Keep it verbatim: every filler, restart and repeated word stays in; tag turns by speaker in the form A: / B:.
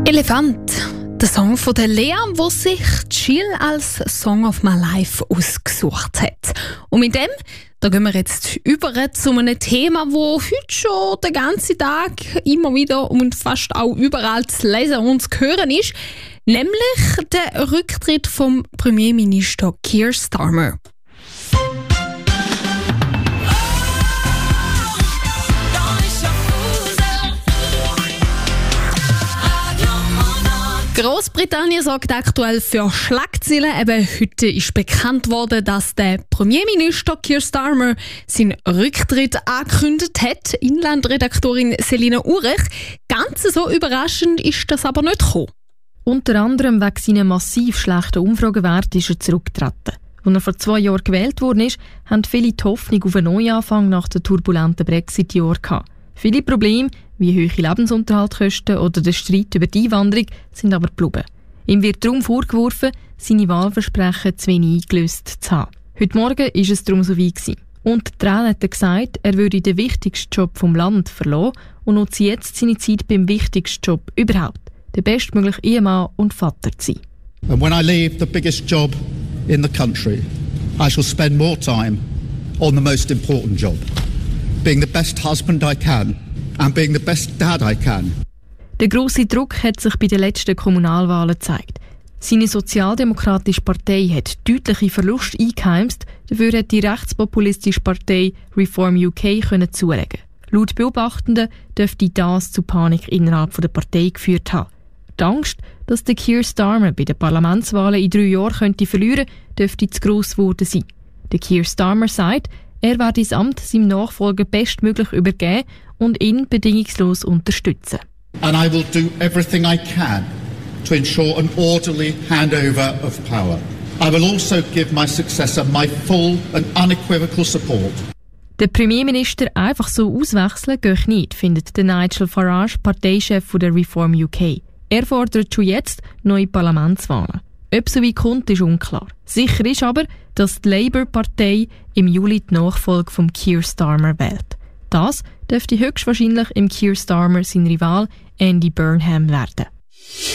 A: Elefant, der Song von der Lea, wo sich Chill als Song of My Life ausgesucht hat. Und mit dem, da gehen wir jetzt über zu einem Thema, wo heute schon den ganzen Tag immer wieder und fast auch überall zu lesen und zu hören ist, nämlich der Rücktritt vom Premierminister Keir Starmer. Großbritannien sorgt aktuell für Schlagzeilen. Eben heute ist bekannt worden, dass der Premierminister Keir Starmer seinen Rücktritt angekündigt hat. Inlandredaktorin Selina Urech. Ganz so überraschend ist das aber nicht gekommen.
B: Unter anderem wegen seiner massiv schlechten Umfragewerte ist er zurückgetreten. Als er vor zwei Jahren gewählt worden ist, haben viele die Hoffnung auf einen Neuanfang nach den turbulenten Brexit-Jahren gehabt. Viele Probleme, wie hohe Lebensunterhaltskosten oder der Streit über die Einwanderung, sind aber geblieben. Ihm wird darum vorgeworfen, seine Wahlversprechen zu wenig eingelöst zu haben. Heute Morgen war es darum so weit gewesen. Und Tran hat gesagt, er würde den wichtigsten Job vom Land verlassen und nutze jetzt seine Zeit beim wichtigsten Job überhaupt, der bestmögliche Ehemann und Vater zu sein.
C: And when I leave the biggest job in the country, I shall spend more time on the most important job, being the best husband I can and being the best dad I can.
B: Der grosse Druck hat sich bei den letzten Kommunalwahlen gezeigt. Seine sozialdemokratische Partei hat deutliche Verluste eingeheimst, dafür hat die rechtspopulistische Partei Reform U K können zulegen. Laut Beobachtenden dürfte das zu Panik innerhalb der Partei geführt haben. Die Angst, dass der Keir Starmer bei den Parlamentswahlen in drei Jahren könnte verlieren, dürfte zu gross geworden sein. Der Keir Starmer sagt, er werde das Amt seinem Nachfolger bestmöglich übergeben und ihn bedingungslos unterstützen.
C: And I will do everything I can to ensure an orderly handover of power. I will also give my successor my full and unequivocal support.
B: Der Premierminister einfach so auswechseln geht nicht, findet der Nigel Farage, Parteichef der Reform U K. Er fordert schon jetzt neue Parlamentswahlen. Ob so weit kommt, ist unklar. Sicher ist aber, dass die Labour-Partei im Juli die Nachfolge von Keir Starmer wählt. Das dürfte höchstwahrscheinlich im Keir Starmer sein Rival Andy Burnham werden.